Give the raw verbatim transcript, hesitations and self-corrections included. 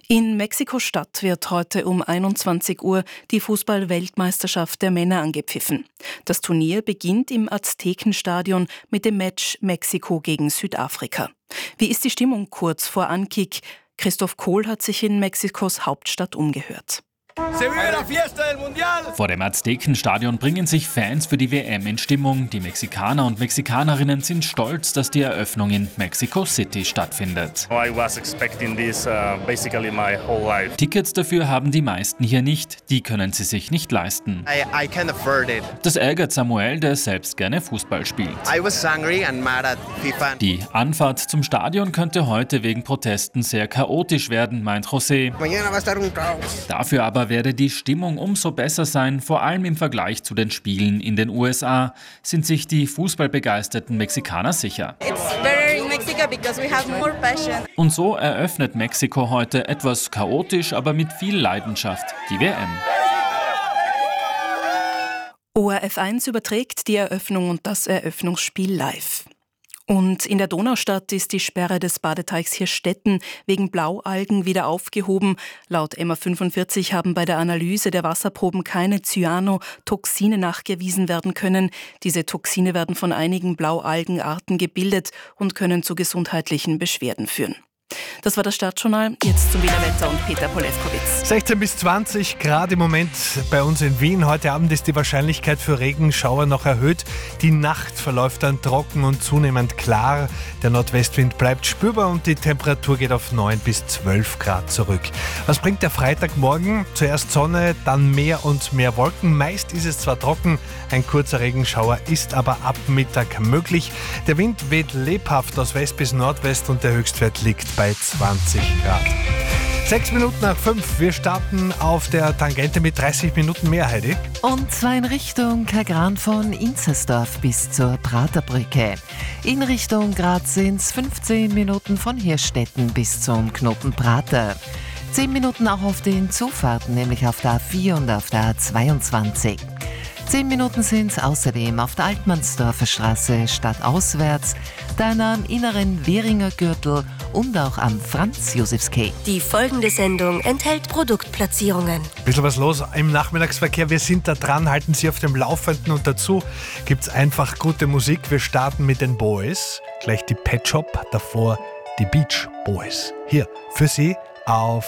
In Mexiko-Stadt wird heute um einundzwanzig Uhr die Fußball-Weltmeisterschaft der Männer angepfiffen. Das Turnier beginnt im Aztekenstadion mit dem Match Mexiko gegen Südafrika. Wie ist die Stimmung kurz vor Ankick? Christoph Kohl hat sich in Mexikos Hauptstadt umgehört. Vor dem Aztekenstadion bringen sich Fans für die W M in Stimmung. Die Mexikaner und Mexikanerinnen sind stolz, dass die Eröffnung in Mexico City stattfindet. I was expecting this uh, basically my whole life. Tickets dafür haben die meisten hier nicht. Die können sie sich nicht leisten. I, I can't afford it. Das ärgert Samuel, der selbst gerne Fußball spielt. I was angry and mad at FIFA. Die Anfahrt zum Stadion könnte heute wegen Protesten sehr chaotisch werden, meint José. Mañana va a estar un caos. Dafür aber werde die Stimmung umso besser sein, vor allem im Vergleich zu den Spielen in den U S A, sind sich die fußballbegeisterten Mexikaner sicher. It's better in Mexico because we have more passion. Und so eröffnet Mexiko heute etwas chaotisch, aber mit viel Leidenschaft die W M. O R F eins überträgt die Eröffnung und das Eröffnungsspiel live. Und in der Donaustadt ist die Sperre des Badeteichs Hirstetten wegen Blaualgen wieder aufgehoben. Laut M A fünfundvierzig haben bei der Analyse der Wasserproben keine Cyanotoxine nachgewiesen werden können. Diese Toxine werden von einigen Blaualgenarten gebildet und können zu gesundheitlichen Beschwerden führen. Das war das Stadtjournal. Jetzt zum Wienerwetter und Peter Polewkowitz. sechzehn bis zwanzig Grad im Moment bei uns in Wien. Heute Abend ist die Wahrscheinlichkeit für Regenschauer noch erhöht. Die Nacht verläuft dann trocken und zunehmend klar. Der Nordwestwind bleibt spürbar und die Temperatur geht auf neun bis zwölf Grad zurück. Was bringt der Freitagmorgen? Zuerst Sonne, dann mehr und mehr Wolken. Meist ist es zwar trocken, ein kurzer Regenschauer ist aber ab Mittag möglich. Der Wind weht lebhaft aus West bis Nordwest und der Höchstwert liegt bei zwanzig Grad. Sechs Minuten nach fünf. Wir starten auf der Tangente mit dreißig Minuten mehr, Heidi. Und zwar in Richtung Kagran von Inzersdorf bis zur Praterbrücke. In Richtung Graz sind es fünfzehn Minuten von Hirstetten bis zum Knoten Prater. zehn Minuten auch auf den Zufahrten, nämlich auf der A vier und auf der A zweiundzwanzig. Zehn Minuten sind es außerdem auf der Altmannsdorfer Straße stadtauswärts, dann am inneren Währinger Gürtel und auch am Franz-Josefs-Quai. Die folgende Sendung enthält Produktplatzierungen. Ein bisschen was los im Nachmittagsverkehr. Wir sind da dran, halten Sie auf dem Laufenden und dazu gibt es einfach gute Musik. Wir starten mit den Boys, gleich die Pet Shop, davor die Beach Boys. Hier für Sie auf